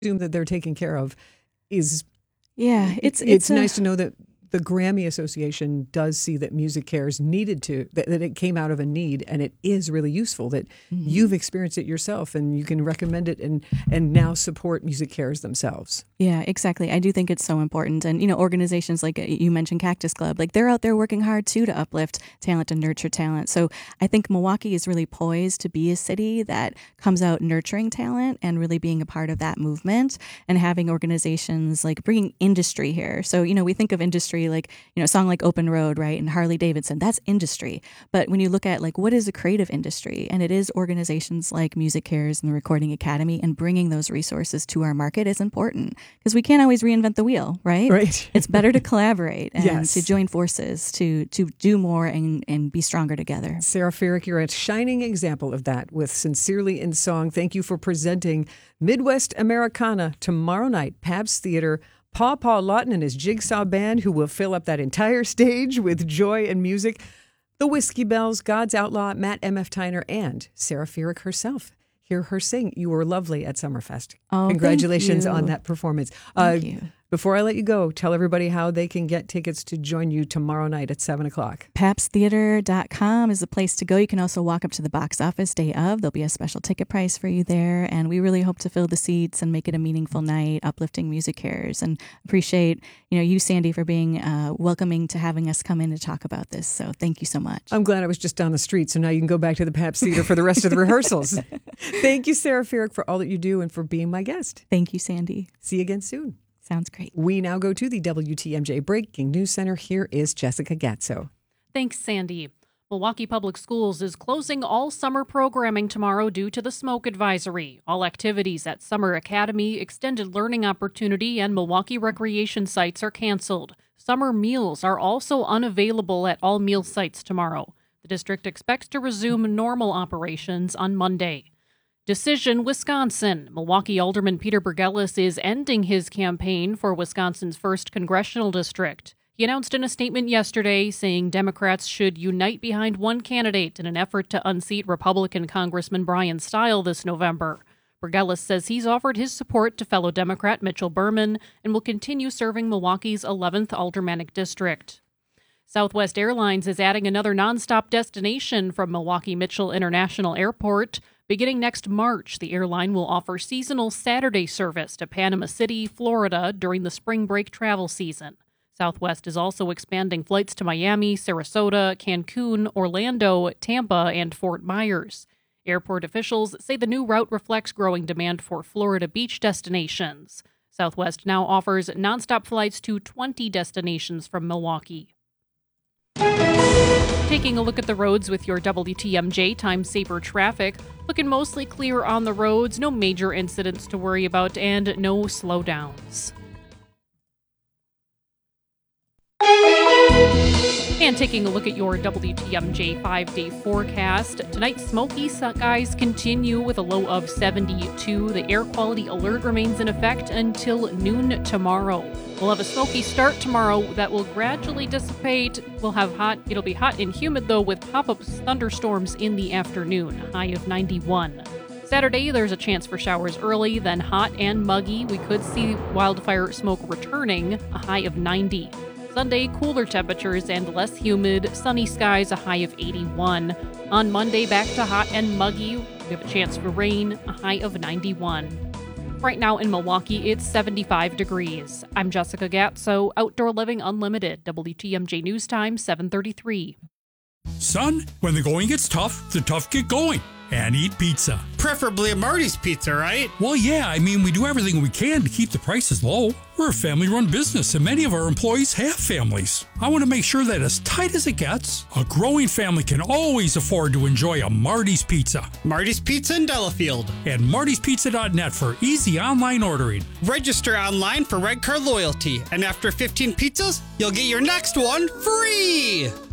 assume that they're taken care of is. Yeah, it's nice to know that the Grammy Association does see that Music Cares needed to, that it came out of a need, and it is really useful that you've experienced it yourself and you can recommend it and now support Music Cares themselves. Yeah, exactly. I do think it's so important. And, organizations like you mentioned Cactus Club, like they're out there working hard too to uplift talent and nurture talent. So I think Milwaukee is really poised to be a city that comes out nurturing talent and really being a part of that movement and having organizations like bringing industry here. So, we think of industry like, a song like Open Road, right? And Harley Davidson, that's industry. But when you look at like, what is a creative industry? And it is organizations like Music Cares and the Recording Academy, and bringing those resources to our market is important because we can't always reinvent the wheel, right? Right. It's better to collaborate and Yes. to join forces to do more and be stronger together. Sarah Farrick, you're a shining example of that with Sincerely in Song. Thank you for presenting Midwest Americana tomorrow night, Pabst Theater. Paw Lawton and his Jigsaw Band, who will fill up that entire stage with joy and music. The Whiskey Bells, God's Outlaw, Matt M.F. Tyner, and Sarah Farrick herself. Hear her sing You Were Lovely at Summerfest. Oh, Congratulations thank you. on that performance. Thank you. Before I let you go, tell everybody how they can get tickets to join you tomorrow night at 7 o'clock. PabstTheater.com is the place to go. You can also walk up to the box office day of. There'll be a special ticket price for you there. And we really hope to fill the seats and make it a meaningful night, uplifting Music Cares. And appreciate, you, Sandy, for being welcoming to having us come in to talk about this. So thank you so much. I'm glad I was just down the street, so now you can go back to the Pabst Theater for the rest of the rehearsals. Thank you, Sarah Farrick, for all that you do and for being my guest. Thank you, Sandy. See you again soon. Sounds great. We now go to the WTMJ Breaking News Center. Here is Jessica Gatso. Thanks, Sandy. Milwaukee Public Schools is closing all summer programming tomorrow due to the smoke advisory. All activities at Summer Academy, Extended Learning Opportunity, and Milwaukee Recreation sites are canceled. Summer meals are also unavailable at all meal sites tomorrow. The district expects to resume normal operations on Monday. Decision, Wisconsin. Milwaukee Alderman Peter Burgellis is ending his campaign for Wisconsin's 1st congressional district. He announced in a statement yesterday saying Democrats should unite behind one candidate in an effort to unseat Republican Congressman Brian Stile this November. Burgellis says he's offered his support to fellow Democrat Mitchell Berman and will continue serving Milwaukee's 11th aldermanic district. Southwest Airlines is adding another nonstop destination from Milwaukee Mitchell International Airport. Beginning next March, the airline will offer seasonal Saturday service to Panama City, Florida during the spring break travel season. Southwest is also expanding flights to Miami, Sarasota, Cancun, Orlando, Tampa, and Fort Myers. Airport officials say the new route reflects growing demand for Florida beach destinations. Southwest now offers nonstop flights to 20 destinations from Milwaukee. Taking a look at the roads with your WTMJ Time Saver traffic. Looking mostly clear on the roads, no major incidents to worry about, and no slowdowns. And taking a look at your WTMJ 5-day forecast. Tonight, smoky skies continue with a low of 72. The air quality alert remains in effect until noon tomorrow. We'll have a smoky start tomorrow that will gradually dissipate. It'll be hot and humid though, with pop-up thunderstorms in the afternoon, a high of 91. Saturday, there's a chance for showers early, then hot and muggy. We could see wildfire smoke returning, a high of 90. Sunday, cooler temperatures and less humid, sunny skies, a high of 81. On Monday, back to hot and muggy. We have a chance for rain, a high of 91. Right now in Milwaukee, it's 75 degrees. I'm Jessica Gatso, Outdoor Living Unlimited, WTMJ News Time, 7:33. Son, when the going gets tough, the tough get going. And eat pizza. Preferably a Marty's Pizza, right? Well, yeah, we do everything we can to keep the prices low. We're a family-run business, and many of our employees have families. I want to make sure that as tight as it gets, a growing family can always afford to enjoy a Marty's Pizza. Marty's Pizza in Delafield. And martyspizza.net for easy online ordering. Register online for Red Card Loyalty, and after 15 pizzas, you'll get your next one free!